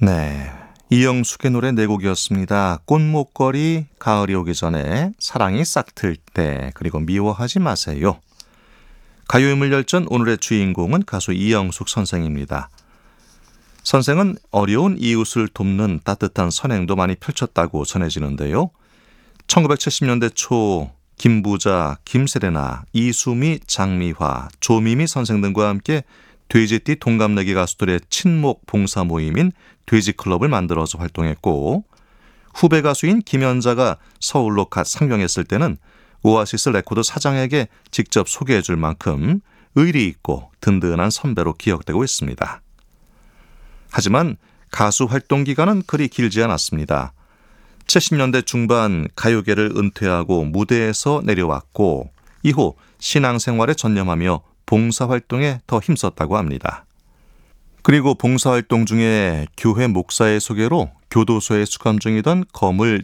네, 이영숙의 노래 네 곡이었습니다. 꽃목걸이, 가을이 오기 전에, 사랑이 싹틀 때, 그리고 미워하지 마세요. 가요인물열전 오늘의 주인공은 가수 이영숙 선생입니다. 선생은 어려운 이웃을 돕는 따뜻한 선행도 많이 펼쳤다고 전해지는데요. 1970년대 초 김부자, 김세레나, 이수미, 장미화, 조미미 선생 등과 함께 돼지띠 동갑내기 가수들의 친목 봉사 모임인 돼지클럽을 만들어서 활동했고, 후배 가수인 김연자가 서울로 갓 상경했을 때는 오아시스 레코드 사장에게 직접 소개해 줄 만큼 의리 있고 든든한 선배로 기억되고 있습니다. 하지만 가수 활동 기간은 그리 길지 않았습니다. 70년대 중반 가요계를 은퇴하고 무대에서 내려왔고, 이후 신앙생활에 전념하며 봉사활동에 더 힘썼다고 합니다. 그리고 봉사활동 중에 교회 목사의 소개로 교도소에 수감 중이던 거물